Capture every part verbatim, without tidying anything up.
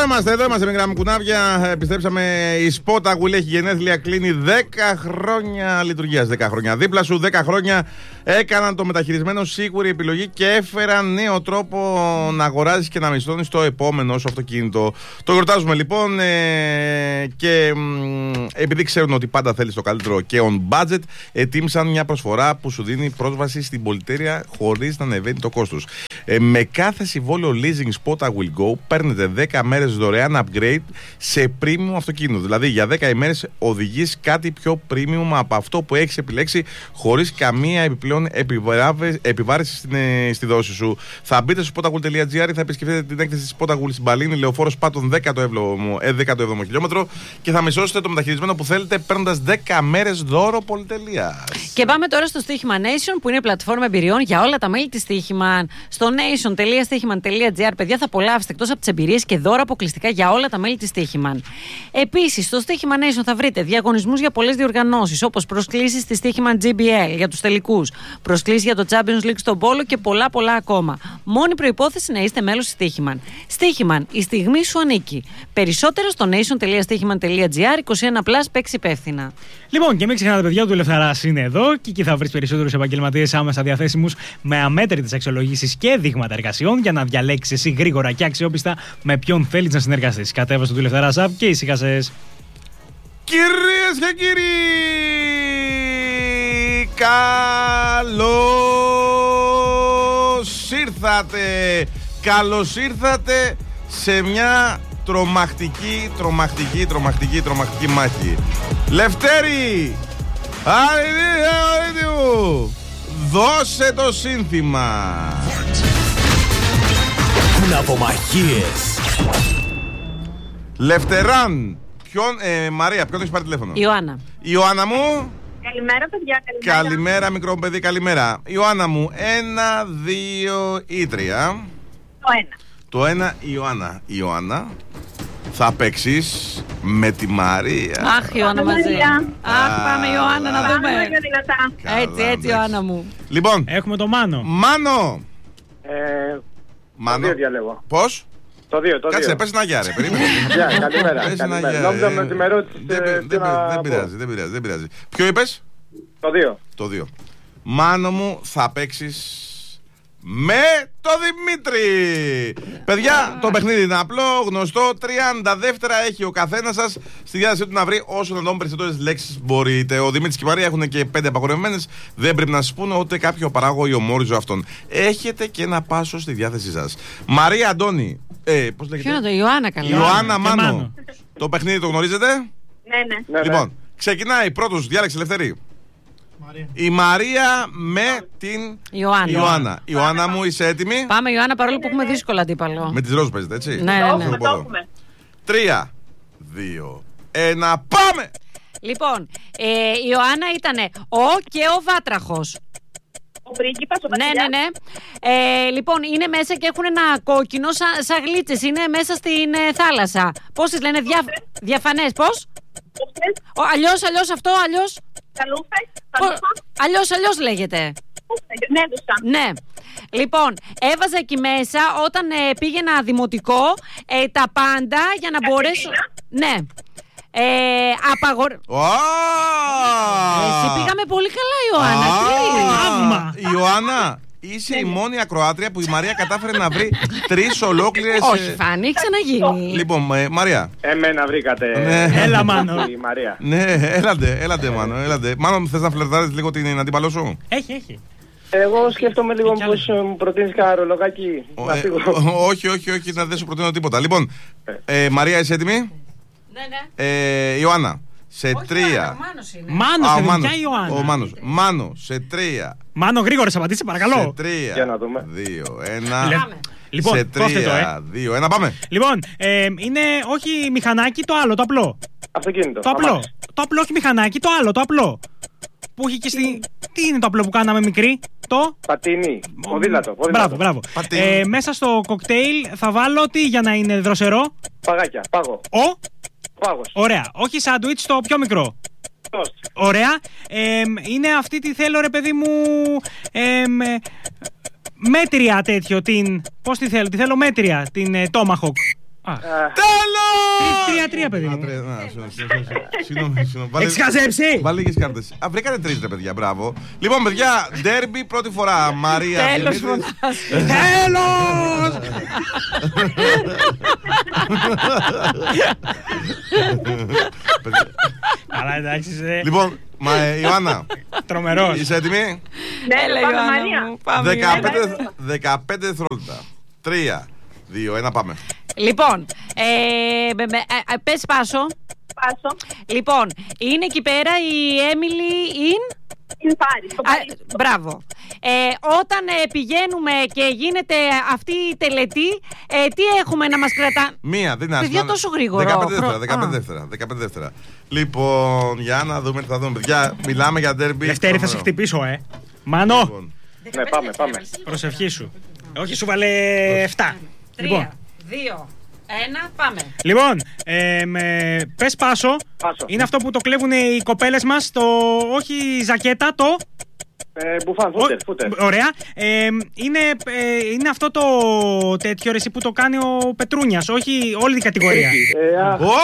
είμαστε, εδώ είμαστε, μικρά μου κουνάβια. Επιστρέψαμε. Η Spotagul έχει γενέθλια, κλείνει δέκα χρόνια λειτουργίας. δέκα χρόνια δίπλα σου, δέκα χρόνια έκαναν το μεταχειρισμένο σίγουρη επιλογή και έφεραν νέο τρόπο να αγοράζεις και να μισθώνεις το επόμενο σου αυτοκίνητο. Το γιορτάζουμε λοιπόν ε, και μ, επειδή ξέρουν ότι πάντα θέλεις το καλύτερο και on budget, ετοίμησαν μια προσφορά που σου δίνει πρόσβαση στην πολυτέλεια χωρίς να ανεβαίνει το κόστος. Ε, με κάθε συμβόλαιο leasing Spotagul Go παίρνετε δέκα μέρες δωρεάν upgrade σε premium αυτοκίνητο. Δηλαδή για δέκα ημέρες οδηγείς κάτι πιο premium από αυτό που έχεις επιλέξει χωρίς καμία επιπλέον επιβάρηση στην, ε, στη δόση σου. Θα μπείτε στο spotagul τελεία gr, θα επισκεφτείτε την έκθεση της Spotagul στην Παλίνη, Λεωφόρος Πάτων δέκατο έβδομο χιλιόμετρο και θα μισώσετε το μεταχειρισμένο που θέλετε παίρνοντας δέκα μέρες δώρο πολυτελείας. Και πάμε τώρα στο Στοίχημα Nation, που είναι πλατφόρμα εμπειριών για όλα τα μέλη της Στοίχημαν. Στο nation τελεία στοίχημαν τελεία gr, παιδιά, θα απολαύσετε εκτός από τις εμπειρίες και δώρα αποκλειστικά για όλα τα μέλη της Στοίχημαν. Επίσης, στο Στοίχημα Nation θα βρείτε διαγωνισμούς για πολλές διοργανώσεις, όπως προσκλήσεις στη Στοίχημαν τζι μπι ελ για τους τελικούς, προσκλήσεις για το Champions League στον Πόλο και πολλά πολλά ακόμα. Μόνη προϋπόθεση να είστε μέλος της Στοίχημαν. Στοίχημαν, η στιγμή σου ανήκει. Περισσότερα στο nation τελεία στοίχημαν τελεία gr, είκοσι ένα συν, παίξει υπεύθυνα. Λοιπόν, και μην ξεχνάτε, παιδιά, του Ελευθεράς είναι εδώ και εκεί θα βρεις περισσότερους επαγγελματίες άμεσα διαθέσιμους με αμέτρητες αξιολογήσεις και δείγματα εργασιών για να διαλέξεις εσύ γρήγορα και αξιόπιστα με ποιον θέλεις να συνεργαστείς. Κατέβασε το Ελευθεράς app και ήσυχασες. Κυρίες και κύριοι, καλώς ήρθατε. Καλώς ήρθατε σε μια τρομακτική, τρομακτική, τρομακτική, τρομακτική μάχη. Λευτέρη, αριδίου, δώσε το σύνθημα. Ναυμαχίες. Λευτεράν, ποιον, ε, Μαρία, ποιον έχεις πάρει τηλέφωνο? Ιωάννα. Ιωάννα μου. Καλημέρα, παιδιά, καλημέρα. Καλημέρα, μικρό παιδί, καλημέρα. Ιωάννα μου, ένα, δύο ή τρία. Το ένα. Το ένα, Ιωάννα. Ιωάννα, θα παίξεις με τη Μαρία. Αχ, Ιωάννα μαζί. Αχ, πάμε Ιωάννα να δούμε. Πάμε πιο δυνατά. Έτσι, έτσι, Ιωάννα μου. Λοιπόν, Έχουμε το Μάνο. Μάνο. Ε, Μάνο. Το δύο διαλέγω. Πώς? Το δύο, το Κάτσε, δύο. πες ένα γεια ρε, περίμενε. Γεια, καλημέρα. Πες ένα καλημέρα. γεια, Νόμιζα ε. με τη με ρώτησες, Δεν ε, πει- τι δεν να πει- δεν πω. πειράζει, δεν πειράζει, δεν πειράζει. Ποιο είπες? Το δύο. Το δύο. Μάνο μου, θα παίξεις με το Δημήτρη. Παιδιά, το παιχνίδι είναι απλό, γνωστό. τριάντα δεύτερα έχει ο καθένας σας στη διάθεσή του να βρει όσο να δουν περισσότερες λέξεις μπορείτε. Ο Δημήτρης και η Μαρία έχουν και πέντε απαγορευμένες. Δεν πρέπει να σας πούνε ούτε κάποιο παράγω ή ομόριζο αυτόν. Έχετε και ένα πάσο στη διάθεσή σας. Μαρία, Αντώνη. Ε, πώς λέγεται? Ποιο είναι το Ιωάννα, καλά. Ιωάννα, Και Μάνο. Μάνο. Το παιχνίδι το γνωρίζετε? Ναι, ναι. Ναι, Λοιπόν, ξεκινάει πρώτος, διάλεξε Ελευθερή. Η Μαρία με την Ιωάννα. Ιωάννα. Ιωάννα μου, είσαι έτοιμη? Πάμε Ιωάννα, παρόλο που έχουμε δύσκολο αντίπαλο. Με τις ροζ παίζετε, έτσι? Ναι, ναι, ναι. Αυτό Το έχουμε. Τρία, δύο, ένα, πάμε! Λοιπόν, ε, η Ιωάννα ήταν ο και ο Βάτραχος. Ο πρίγκιπας, ο Ναι, βασιλιάς. ναι, ναι. Ε, λοιπόν, είναι μέσα και έχουν ένα κόκκινο σαν σα γλίτσες. Είναι μέσα στην ε, θάλασσα. Πώς τις λένε, δια, διαφανές, πώς? Ούφτες, Ο, αλλιώς, αλλιώς αυτό, αλλιώς. καλούφες, Πο- καλούφα. αλλιώς, αλλιώς λέγεται. Ούφτες, ναι, δουσαν. Ναι. Λοιπόν, έβαζα εκεί μέσα όταν ε, πήγαινα δημοτικό ε, τα πάντα για να μπορέσω. Ναι. Ε, απαγορ... Ω! Εσύ πήγαμε πολύ καλά, Ιωάννα. Α, Τι? Ιωάννα, είσαι η μόνη ακροάτρια που η Μαρία κατάφερε να βρει τρεις ολόκληρες. Όχι, ε, Φάνη, έχει ξαναγίνει. Λοιπόν, ε, Μαρία. Εμένα βρήκατε. Ναι. Έλα, Μάνο. Η Μαρία. Ναι, έλατε, έλατε, Μάνο, έλατε. Μάνο, θες να φλερτάρεις λίγο την αντίπαλό σου? Έχει, έχει. Εγώ σκέφτομαι λίγο Κι πως ε, μου προτείνεις κανένα ρολογάκι Ο- να ε, φύγω. ο- Όχι, όχι, όχι, να δεν σου προτείνω τίποτα. Λοιπόν, ε, Μαρία, είσαι έτοιμη? Ναι, ναι. Ε, Ιωάννα, σε Όχι, τρία. Ιωάννα, ο Μάνος είναι. Μάνο, Α, ο σε Μάνος. ποια Ιωάννα. Ο Μάνος. Μάνο, σε τρία. Μάνο, γρήγορα, σε απαντήσει, Σε παρακαλώ. τρία. Για να δούμε. Δύο, ένα. Λε- Πάμε. Λοιπόν, σε δώστε το, ε. τρία, δύο, ένα, πάμε. Λοιπόν, ε, είναι όχι μηχανάκι, το άλλο, το απλό. Αυτοκίνητο. Το απλό. αμάξι. Το απλό, όχι μηχανάκι, το άλλο, το απλό. Που έχει και στη. Τι είναι το απλό που κάναμε μικρή, το. Πατίνι. Ποδήλατο. Μπράβο, ποδήλατο. μπράβο. Πατίνι. Ε, μέσα στο κοκτέιλ θα βάλω τι για να είναι δροσερό. Παγάκια. Πάγο. Ο. Πάγος. Ωραία. Όχι σάντουιτς, το πιο μικρό. Τόστ. Ωραία. Ε, είναι αυτή τη θέλω, ρε παιδί μου. Ε, μέτρια τέτοιο. Την. Πώς τη θέλω, τη θέλω μέτρια. Την ε, Tomahawk. Τέλος! Τρία-τρία, παιδί μου. Συγγνώμη, συγγνώμη. Έχεις χαζέψει! Βάλε λίγες κάρτες. Α, βρήκατε τρεις ρε παιδιά, μπράβο. Λοιπόν, παιδιά, ντέρμπι πρώτη φορά. Μαρία Τέλος Δημήτρης. φωνάζει. Τέλος! Καλά, εντάξει, είσαι Λοιπόν, μα, ε, Ιωάννα, τρομερός. είσαι έτοιμη? Ναι, Έλα, πάμε Ιωάννα Μαρία. μου, πάμε, δεκαπέντε, Ιωάννα. δεκαπέντε δευτερόλεπτα. Τρία, δύο, ένα, πάμε. Λοιπόν, ε, με- με- ε, ε, πες Πάσο. Πάσο. Λοιπόν, είναι εκεί πέρα η Έμιλι Ιν. Είναι πάρει. Το Α, πάρει. μπράβο. Ε, όταν ε, πηγαίνουμε και γίνεται αυτή η τελετή, ε, τι έχουμε να μας κρατά... Μία, δεν είναι Παιδιά, άσχημα. τόσο γρήγορο. δεκαπέντε δεύτερα, Προ- δεκαπέντε Α. δεύτερα, δεκαπέντε δεύτερα. Λοιπόν, για να δούμε τι θα δούμε. Παιδιά, μιλάμε για ντέρμπι. Δευτέρη θα σε χτυπήσω, ε. Μάνο, Λοιπόν, Ναι, πάμε, πάμε. προσευχή σου. Όχι, σου βάλε εφτά. Λοιπόν, Τρία, δύο, ένα, πάμε. λοιπόν ε, με, πες Πάσο. Πάσο. Είναι αυτό που το κλέβουν οι κοπέλες μας, το όχι ζακέτα, το... Ε, Μπουφάν, φούτερ, Ο- φούτερ. Ωραία. Ε, είναι, ε, είναι αυτό το τέτοιο ρε, εσύ που το κάνει ο Πετρούνιας, όχι όλη την κατηγορία. Ε, α, Ω!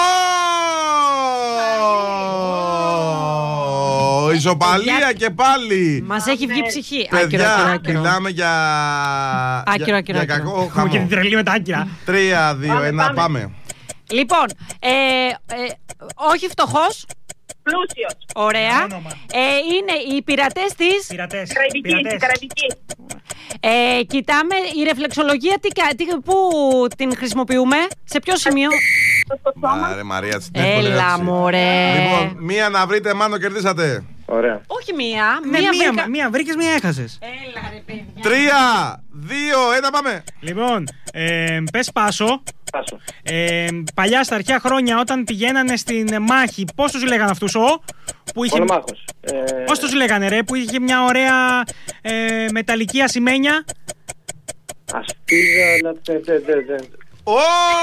Ισοπαλία και πάλι. Μας έχει βγει ψυχή. Άκυρο, άκυρο, Παιδιά, άκυρο. μιλάμε για. Άκυρο, για- άκυρο, για άκυρο. κακό Έχουμε και χαμό. την τρελή με τα άκυρα. Τρία, δύο, Πάμε, ένα, πάμε. πάμε. Λοιπόν, ε, ε, όχι φτωχός. Πλούσιος. Ωραία. Όνομα. Ε, είναι οι πειρατές της. Πειρατές. Καραϊβική. Πειρατές. Καραϊβική. Ε, κοιτάμε η ρεφλεξολογία τι, κα- τι, πού την χρησιμοποιούμε, σε ποιο σημείο. Στο στο σώμα. Μαρέ, Μαρία, της την εύκολη Έλα ερώτηση. μωρέ. Λοιπόν, μία να βρείτε, Μάνο, κερδίσατε. ωραία. Όχι μία, Ναι, μία, μία, βρήκα- μία βρήκες, μία έχασες. Έλα ρε παιδιά. Τρία, δύο, ένα, πάμε. Λοιπόν, ε, πες Πάσο. Πάσο. Ε, παλιά στα αρχαία χρόνια όταν πηγαίνανε στην μάχη, πώς τους λέγανε αυτούς, ο, που είχε... Πολεμάχος. Ε, Πώς τους λέγανε ρε, που είχε μια ωραία ε, μεταλλική ασημένια. Ασπίδα, αλλά τε, τε, τε, τε. Ω!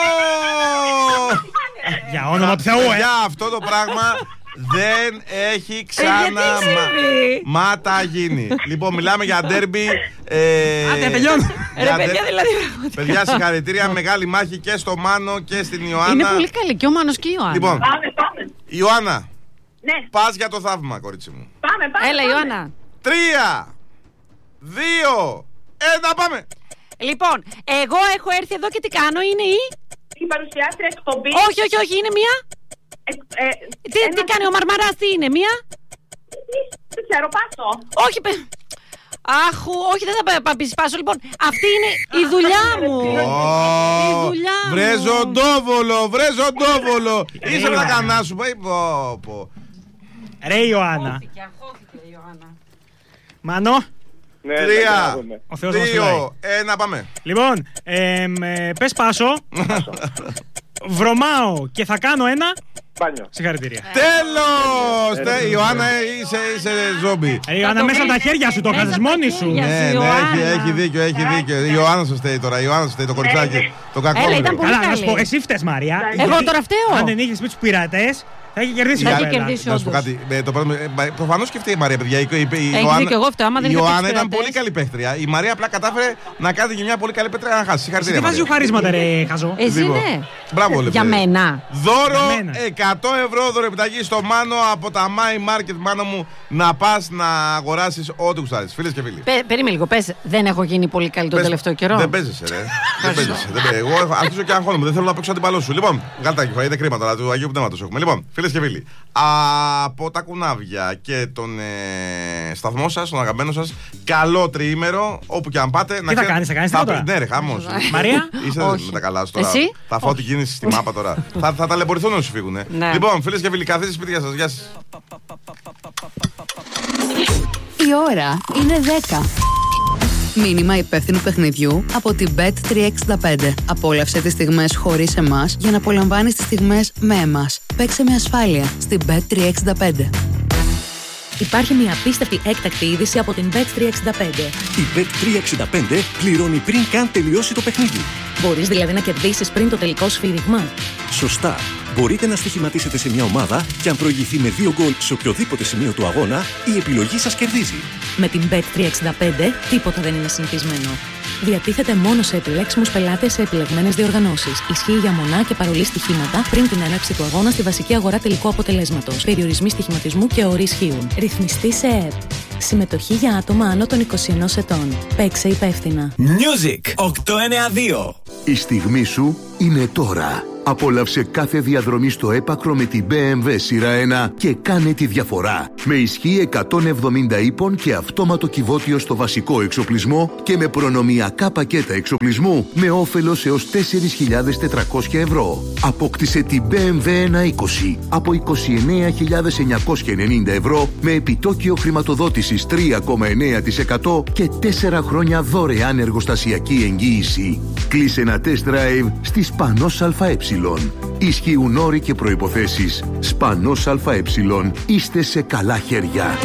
Για όνομα του Θεού, ε! Παιδιά, αυτό το πράγμα δεν έχει ξανά τι συμβεί? μα... μάτα γίνει. Λοιπόν, μιλάμε για ντέρμπι. Ε... Άντε, τελειώνω. Ρε για παιδιά ντε- δηλαδή. πραγματικά. Παιδιά, συγχαρητήρια. Μεγάλη μάχη και στο Μάνο και στην Ιωάννα. Είναι πολύ καλή και ο Μάνος και η Ιωάννα. Λοιπόν, Πάμε, πάμε. Ιωάννα, Ναι, πας για το θαύμα, κορίτσι μου. πάμε, πάμε. Έλα πάμε. Ιωάννα. Τρία, δύο, ένα, πάμε. Λοιπόν, εγώ έχω έρθει εδώ και τι κάνω, είναι η... Η παρουσιάστρια εκπομπή. Όχι, όχι, όχι, είναι μία... Ε, ε, Τι, ένα- τι κάνει ο Μαρμαράς, τι είναι, μία... Δεν ξέρω, Πάσο. Όχι, παι... Αχ, όχι, δεν θα πα- πα- πισπάσω. Λοιπόν, αυτή είναι η δουλειά μου. Η δουλειά μου. Βρε ζωντόβολο, βρε ζωντόβολο. Είσαι με τα Έλα. κανά σου, πάει, πω, πω. Ρε Ιωάννα. Αγχώθηκε, αγχώθηκε η Ιωάννα. Μάνο, Ναι, ναι, να Τρία, δούμε. ο Θεός μας φυλάει. δύο, ένα, πάμε. Λοιπόν, ε, ε, πες Πάσο. Βρωμάω και θα κάνω ένα. Μπάνιο. Συγχαρητήρια. Τέλος! Τε- Ιωάννα, είσαι, είσαι ζόμπι. Ε, Ιωάννα, μέσα από τα χέρια σου το Μέσα έκανες από τα μόνη σου. χέρια. Ναι, ναι, Ιωάννα. έχει, έχει δίκιο, έχει δίκιο. Η Ιωάννα σου φταίει τώρα, η Ιωάννα σου φταίει, το κοριτσάκι. Το κακό. Έλα, ήταν πολύ Καλά, να σου πω, καλή. εσύ φταίς Μαρία. Εγώ γιατί τώρα φταίω. Αν δεν είχες πει τους πειρατές, θα είχε κερδίσει η Θα είχε κοπέλα. κερδίσει. Να σου πω όντως. κάτι. ε, το πρώτο- ε, μα, προφανώς και φταίει η Μαρία, παιδιά. Η, η, η, Έχεις Ιωάννα- δίκιο, εγώ φταίω, άμα δεν η είχα πει Ιωάννα τους ήταν πειρατές. πολύ καλή παίχτρια. Η Μαρία απλά κατάφερε να κάνει και μια πολύ καλή παίχτρια να χάσει. Τι Συγχαρητήρια. βάζει Μαρία. χαρίσματα ρε χαζό. Εσύ Λοιπόν. ναι. Μπράβο, λεπτέ. Για μένα. Δώρο Για μένα. εκατό ευρώ δωρεπιταγή στο Μάνο από τα My Market, Μάνο μου, να πας να αγοράσεις ό,τι γουστάρεις. Φίλες και φίλοι. Πε- Περίμενε λίγο, πες, δεν έχω γίνει πολύ καλή τον Πες- τελευταίο καιρό. Δεν παίζεσαι, ρε. δεν παίζεσαι. Δεν παίζεσαι. Εγώ έχω- αρχίζω και αγχώνομαι. Δεν θέλω να παίξω αντιπαλό σου. Λοιπόν, γαλτάκι, φάει, είναι κρίμα τώρα του Αγίου Πνεύματος έχουμε. Λοιπόν, φίλες και φίλοι, από τα κουνάβια και τον ε, σταθμό σας, τον αγαπημένο σας, καλό τριήμερο, όπου και αν πάτε. Τι θα κάνεις, θα κάνεις τίποτα? Ναι, ρε, χαμός. Μαρία. Είσαι Όχι. με τα καλά σου τώρα. Εσύ? Θα φάω την κίνηση στη μάπα τώρα. θα, θα ταλαιπωρηθούν όσοι φύγουν. Ναι. Λοιπόν, φίλες και φίλοι, καθίστε σπίτια σας. Γεια σας. Η ώρα είναι δέκα. Μήνυμα υπεύθυνου παιχνιδιού από την μπετ τριακόσια εξήντα πέντε. Απόλαυσε τις στιγμές χωρίς εμάς για να απολαμβάνεις τις στιγμές με εμάς. Παίξε με ασφάλεια στην μπετ τριακόσια εξήντα πέντε. Υπάρχει μια απίστευτη έκτακτη είδηση από την μπετ τριακόσια εξήντα πέντε. Η μπετ τριακόσια εξήντα πέντε πληρώνει πριν καν τελειώσει το παιχνίδι. Μπορείς δηλαδή να κερδίσεις πριν το τελικό σφύριγμα. Σωστά. Μπορείτε να στοιχηματίσετε σε μια ομάδα και αν προηγηθεί με δύο γκολ σε οποιοδήποτε σημείο του αγώνα, η επιλογή σας κερδίζει. Με την μπετ τριακόσια εξήντα πέντε τίποτα δεν είναι συνηθισμένο. Διατίθεται μόνο σε επιλέξιμους πελάτες σε επιλεγμένες διοργανώσεις. Ισχύει για μονά και παρολί στοιχήματα πριν την έναρξη του αγώνα στη βασική αγορά τελικού αποτελέσματος. Περιορισμοί στοιχηματισμού και όροι ισχύουν. Ρυθμιστή σε ΕΕΠ. Συμμετοχή για άτομα άνω των είκοσι ενός ετών. Παίξε υπεύθυνα. Music οκτακόσια ενενήντα δύο. Η στιγμή σου είναι τώρα. Απόλαυσε κάθε διαδρομή στο έπακρο με την μπι εμ ντάμπλιου σειρά ένα και κάνε τη διαφορά. Με ισχύ εκατόν εβδομήντα ύπων και αυτόματο κυβότιο στο βασικό εξοπλισμό και με προνομιακά πακέτα εξοπλισμού με όφελος έως τέσσερις χιλιάδες τετρακόσια ευρώ. Απόκτησε την μπι εμ ντάμπλιου εκατόν είκοσι από είκοσι εννέα χιλιάδες εννιακόσια ενενήντα ευρώ με επιτόκιο χρηματοδότησης τρία κόμμα εννέα τοις εκατό και τέσσερα χρόνια δωρεάν εργοστασιακή εγγύηση. Κλείσε ένα test drive στη Σπανός ΑΕ. Ισχύουν όροι και προϋποθέσεις. Σπανός ΑΕ. Είστε σε καλά χέρια.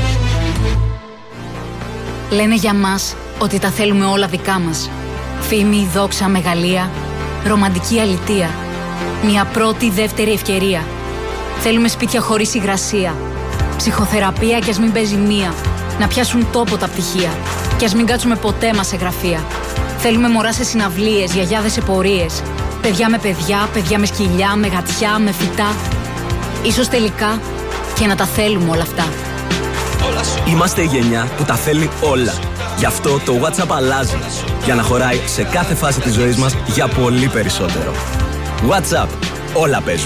Λένε για μας ότι τα θέλουμε όλα δικά μας. Φήμη, δόξα, μεγαλεία, ρομαντική αλητεία. Μια πρώτη, δεύτερη ευκαιρία. Θέλουμε σπίτια χωρίς υγρασία. Ψυχοθεραπεία κι ας μην παίζει μία. Να πιάσουν τόπο τα πτυχία. Κι ας μην κάτσουμε ποτέ μας σε γραφεία. Θέλουμε μωρά σε συναυλίες, γιαγιάδες σε πορείες. Παιδιά με παιδιά, παιδιά με σκυλιά, με γατιά, με φυτά. Ίσως τελικά και να τα θέλουμε όλα αυτά. Είμαστε η γενιά που τα θέλει όλα. Γι' αυτό το WhatsApp αλλάζει. Για να χωράει σε κάθε φάση της ζωής μας για πολύ περισσότερο. WhatsApp. Όλα παίζουν.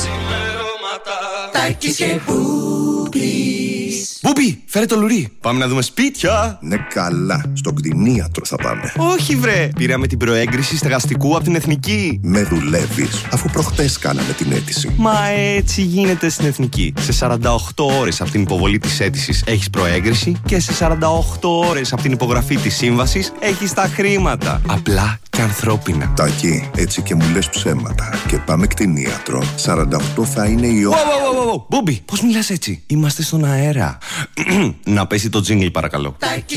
Μπούπι, φέρε το λουρί. Πάμε να δούμε σπίτια. Ναι, καλά. Στον κτηνίατρο θα πάμε. Όχι, βρε. Πήραμε την προέγκριση στεγαστικού από την Εθνική. Με δουλεύεις, αφού προχτές κάναμε την αίτηση. Μα έτσι γίνεται στην Εθνική. Σε σαράντα οκτώ ώρες από την υποβολή της αίτησης έχεις προέγκριση και σε σαράντα οκτώ ώρες από την υπογραφή της σύμβασης έχεις τα χρήματα. Απλά και ανθρώπινα. Τάκη, έτσι και μου λες ψέματα. Και πάμε κτηνίατρο. σαράντα οκτώ θα είναι η ώρα. Μπούμπι, πώς μιλάς έτσι? Είμαστε στον αέρα. Να πέσει το τζίνγκλ, παρακαλώ.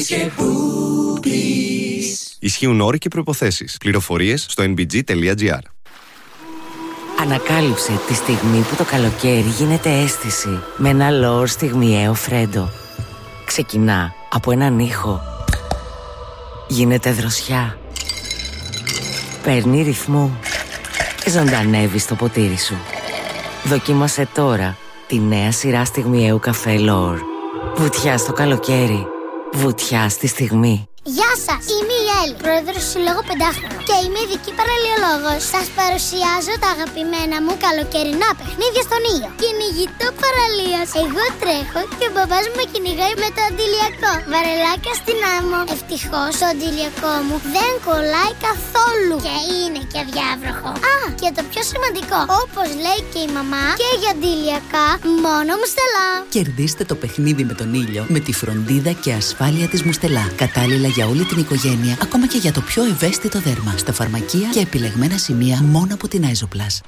Ισχύουν όροι και προϋποθέσεις. Πληροφορίες στο εν μπι τζι τελεία τζι άρ. Ανακάλυψε τη στιγμή που το καλοκαίρι γίνεται αίσθηση με ένα λόρ στιγμιαίο φρέντο. Ξεκινά από έναν ήχο. Γίνεται δροσιά. Παίρνει ρυθμό και ζωντανεύει στο ποτήρι σου. Δοκίμασε τώρα τη νέα σειρά στιγμιαίου καφέ Λόρ. Βουτιά στο καλοκαίρι. Βουτιά στη στιγμή. Γεια σας, είμαι η Έλλη, πρόεδρος του Συλλόγου Πεντάχρονο και είμαι ειδική παραλιολόγος. Σας παρουσιάζω τα αγαπημένα μου καλοκαιρινά παιχνίδια στον ήλιο. Κυνηγητό παραλίας. Εγώ τρέχω και ο μπαμπάς μου με κυνηγάει με το αντιλιακό. Βαρελάκια στην άμμο. Ευτυχώς το αντιλιακό μου δεν κολλάει καθόλου και είναι και αδιάβροχο. Α, και το πιο σημαντικό, όπως λέει και η μαμά, και για αντιλιακά μόνο Μουστελά. Κερδίστε το παιχνίδι με τον ήλιο με τη φροντίδα και ασφάλεια της Μουστελά. Κατάλληλα για όλη την οικογένεια, ακόμα και για το πιο ευαίσθητο δέρμα. Στα φαρμακεία και επιλεγμένα σημεία μόνο από την Άιζοπλας.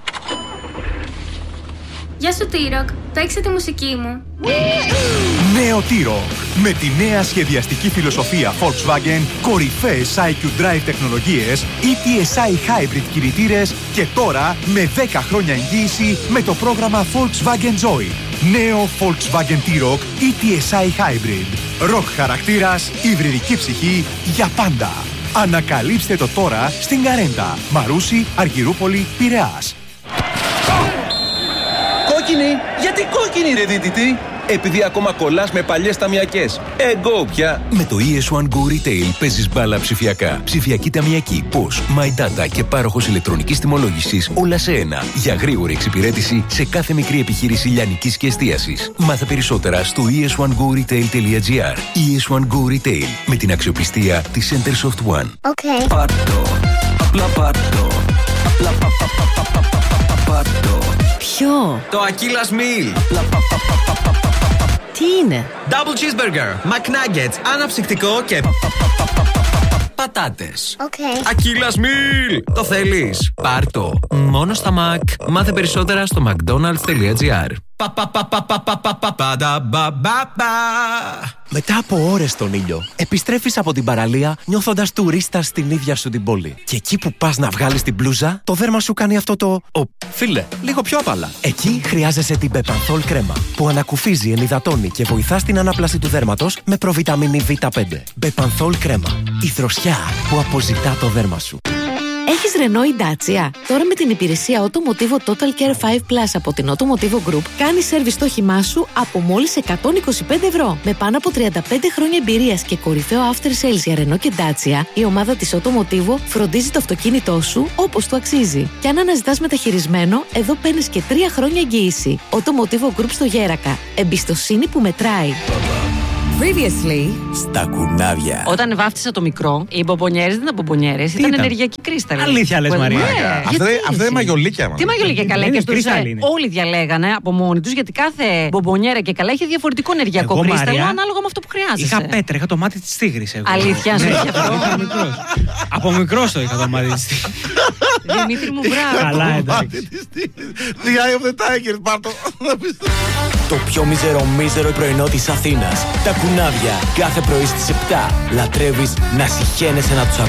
Γεια σου T-Rock, παίξε τη μουσική μου. Νέο T-Rock. Με τη νέα σχεδιαστική φιλοσοφία Volkswagen, κορυφαίες άι κιου Drive τεχνολογίες, ι τι ες άι Hybrid κινητήρες και τώρα με δέκα χρόνια εγγύηση με το πρόγραμμα Volkswagen Joy. Νέο Volkswagen T-Rock ι τι ες άι Hybrid. Rock χαρακτήρας, υβριδική ψυχή για πάντα. Ανακαλύψτε το τώρα στην Καρέντα, Μαρούσι, Αργυρούπολη, Πειραιάς. Κόκκινη! Γιατί κόκκινη ρε δίτητη? Επειδή ακόμα κολλάς με παλιές ταμιακές. Εγώ πια. Με το ι ες ουάν Go Retail παίζεις μπάλα ψηφιακά. Ψηφιακή ταμιακή, πώς, My Data και πάροχος ηλεκτρονικής τιμολόγησης όλα σε ένα. Για γρήγορη εξυπηρέτηση σε κάθε μικρή επιχείρηση λιανικής και εστίασης. Μάθε περισσότερα στο ι ες ουάν go retail τελεία τζι άρ. ι ες ουάν Go Retail με την αξιοπιστία της Centersoft One. Okay. Πάρτο, απλά πάρτο. Απλά πα, πα, πα, πα, πα, πα, πα, πάρτο. Ποιο? Το Aquillas Meal. Τι είναι? Double cheeseburger, McNuggets, αναψυκτικό και πατάτες. Okay. Aquillas Meal. Το θέλεις? Πάρ' το. Μόνο στα Mac. Μάθε περισσότερα στο mcdonalds τελεία τζι άρ. Μετά από ώρες στον ήλιο, επιστρέφεις από την παραλία νιώθοντας τουρίστας στην ίδια σου την πόλη. Και εκεί που πας να βγάλεις την μπλούζα, το δέρμα σου κάνει αυτό το... Ο, φίλε, λίγο πιο απαλά. Εκεί χρειάζεσαι την Bepanthol κρέμα, που ανακουφίζει, ενυδατώνει και βοηθά στην ανάπλαση του δέρματος με προβιταμίνη βι πέντε. Bepanthol κρέμα. Η δροσιά που αποζητά το δέρμα σου. Έχεις Renault ή Dacia? Τώρα με την υπηρεσία Automotivo Total Care πέντε Plus από την Automotivo Group κάνεις σέρβις στο όχημά σου από μόλις εκατόν είκοσι πέντε ευρώ. Με πάνω από τριάντα πέντε χρόνια εμπειρίας και κορυφαίο after sales για Renault και Dacia, η ομάδα της Automotivo φροντίζει το αυτοκίνητό σου όπως του αξίζει. Και αν αναζητάς μεταχειρισμένο, εδώ παίρνεις και τρία χρόνια εγγύηση. Automotivo Group στο Γέρακα. Εμπιστοσύνη που μετράει. Previously, στα κουνάβια. Όταν βάφτισα το μικρό, οι μπομπονιέρες δεν ήταν μπομπονιέρες, ήταν ενεργειακοί κρίσταλοι. Αλήθεια λες, Μαρία. Αυτά είναι μαγιολίκια. Τι μαγιολίκια καλά, και τους όλοι διαλέγανε από μόνοι τους, γιατί κάθε μπομπονιέρα και καλά είχε διαφορετικό ενεργειακό Εγώ, κρίσταλο Μαρία, ανάλογα με αυτό που χρειάζεσαι. Είχα πέτρα, είχα το μάτι της τίγρης. Εγώ. Αλήθεια, σου Ναι, είχε αυτό. είχα μικρός. Από μικρός το είχα το μάτι της τίγρης. Δημήτρη μου, μπράβο. Καλά, εντάξει. The Eye of the Tiger, πάρτο. Το πιο μιζερομίζερο πρωινό της Αθήνας. Τα κουνάβια. Κάθε πρωί στις επτά. Λατρεύεις να συχαίνεσαι να τους ακούσεις.